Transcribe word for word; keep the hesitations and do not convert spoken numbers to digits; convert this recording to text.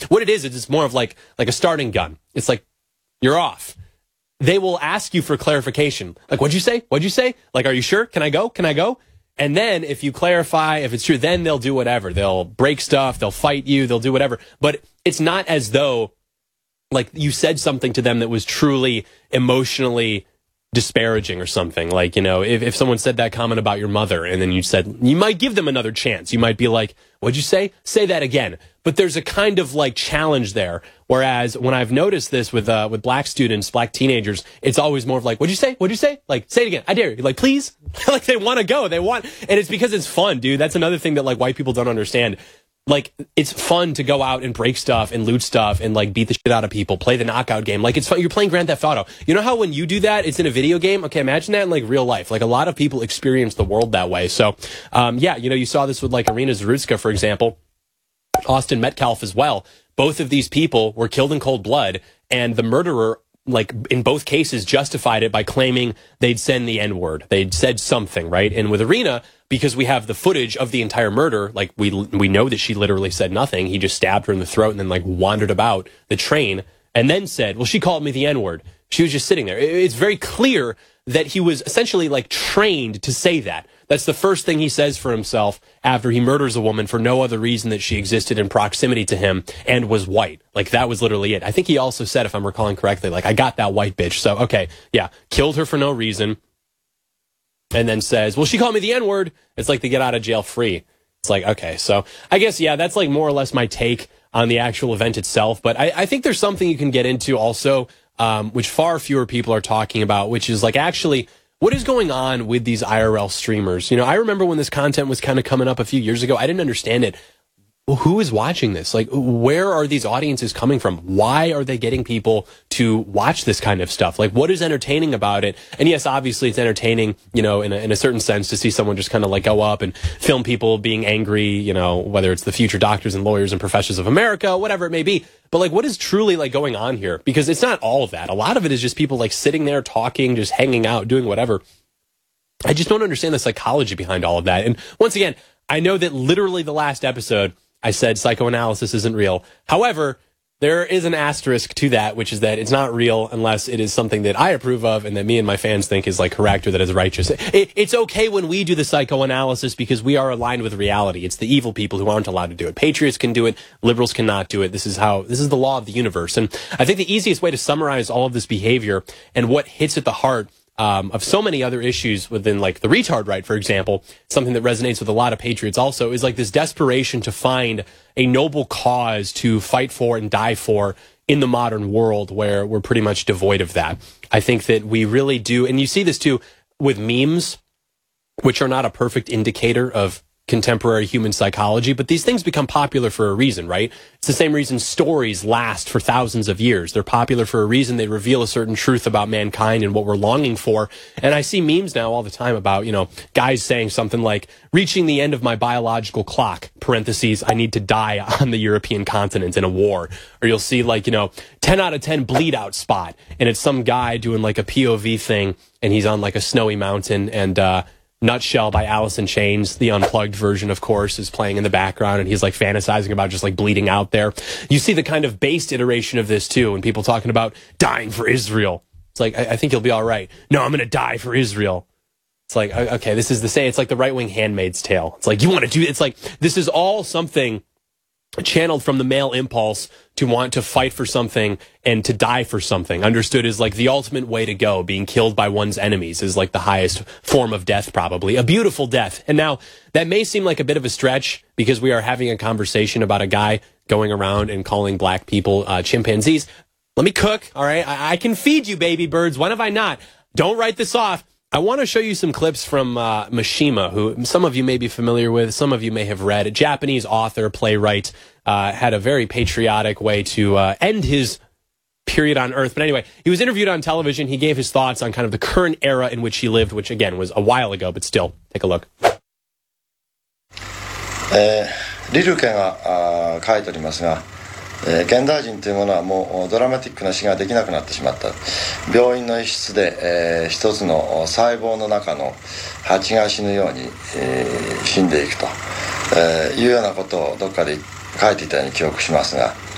What it is, is it's more of like like a starting gun. It's like, you're off. They will ask you for clarification. Like, what'd you say? What'd you say? Like, are you sure? Can I go? Can I go? And then if you clarify, if it's true, then they'll do whatever. They'll break stuff. They'll fight you. They'll do whatever. But it's not as though, like, you said something to them that was truly emotionally disparaging or something. Like, you know, if, if someone said that comment about your mother and then you said, you might give them another chance. You might be like, what'd you say? Say that again. But there's a kind of like challenge there. Whereas when I've noticed this with, uh, with black students, black teenagers, it's always more of like, what'd you say? What'd you say? Like, say it again. I dare you. Like, please. Like, they want to go. They want, and it's because it's fun, dude. That's another thing that like white people don't understand. Like, it's fun to go out and break stuff and loot stuff and, like, beat the shit out of people, play the knockout game. Like, it's fun. You're playing Grand Theft Auto. You know how when you do that, it's in a video game? Okay, imagine that in, like, real life. Like, a lot of people experience the world that way. So, um, yeah, you know, you saw this with, like, Irina Zarutska, for example. Austin Metcalf as well. Both of these people were killed in cold blood, and the murderer, like, in both cases, justified it by claiming they'd send the N-word. They'd said something, right? And with Irina, because we have the footage of the entire murder, like, we we know that she literally said nothing. He just stabbed her in the throat and then, like, wandered about the train and then said, well, she called me the N-word. She was just sitting there. It's very clear that he was essentially, like, trained to say that. That's the first thing he says for himself after he murders a woman for no other reason that she existed in proximity to him and was white. Like, that was literally it. I think he also said, if I'm recalling correctly, like, I got that white bitch. So, okay, yeah, killed her for no reason. And then says, well, she called me the N-word. It's like they get out of jail free. It's like, okay, so I guess, yeah, that's like more or less my take on the actual event itself. But I, I think there's something you can get into also, um, which far fewer people are talking about, which is like actually what is going on with these I R L streamers. You know, I remember when this content was kind of coming up a few years ago, I didn't understand it. Well, who is watching this? Like, where are these audiences coming from? Why are they getting people to watch this kind of stuff? Like, what is entertaining about it? And yes, obviously it's entertaining, you know, in a, in a certain sense to see someone just kind of like go up and film people being angry, you know, whether it's the future doctors and lawyers and professors of America, whatever it may be. But like, what is truly like going on here? Because it's not all of that. A lot of it is just people like sitting there talking, just hanging out, doing whatever. I just don't understand the psychology behind all of that. And once again, I know that literally the last episode, I said psychoanalysis isn't real. However, there is an asterisk to that, which is that it's not real unless it is something that I approve of and that me and my fans think is like correct or that is righteous. It, it's okay when we do the psychoanalysis because we are aligned with reality. It's the evil people who aren't allowed to do it. Patriots can do it. Liberals cannot do it. This is how, this is the law of the universe. And I think the easiest way to summarize all of this behavior and what hits at the heart Um, of so many other issues within, like, the retard right, for example, something that resonates with a lot of patriots also, is like this desperation to find a noble cause to fight for and die for in the modern world where we're pretty much devoid of that. I think that we really do, and you see this too with memes, which are not a perfect indicator of contemporary human psychology, but these things become popular for a reason, right? It's the same reason stories last for thousands of years. They're popular for a reason. They reveal a certain truth about mankind and what we're longing for. And I see memes now all the time about, you know, guys saying something like, reaching the end of my biological clock, parentheses, I need to die on the European continent in a war. Or you'll see like, you know, ten out of ten bleed out spot. And it's some guy doing like a P O V thing and he's on like a snowy mountain and, uh, Nutshell by Alice in Chains, the unplugged version, of course, is playing in the background, and he's like fantasizing about just like bleeding out there. You see the kind of based iteration of this too, and people talking about dying for Israel. It's like, I, I think you'll be all right. No, I'm going to die for Israel. It's like, okay, this is the same. It's like the right-wing Handmaid's Tale. It's like, you want to do, it's like, this is all something channeled from the male impulse to want to fight for something and to die for something, understood as like the ultimate way to go. Being killed by one's enemies is like the highest form of death, probably a beautiful death. And now that may seem like a bit of a stretch because we are having a conversation about a guy going around and calling black people uh, chimpanzees. Let me cook. All right. I, I can feed you, baby birds. When have I not? Don't write this off. I want to show you some clips from uh, Mishima, who some of you may be familiar with, some of you may have read. A Japanese author, playwright, uh, had a very patriotic way to uh, end his period on Earth. But anyway, he was interviewed on television. He gave his thoughts on kind of the current era in which he lived, which again was a while ago, but still, take a look. えー、リルケが書いておりますが、えー、現代人というものはもうドラマティックな死ができなくなってしまった。病院の一室で、えー、一つの細胞の中の蜂が死ぬように、えー、死んでいくと、えー、いうようなことをどっかで書いていたように記憶しますが、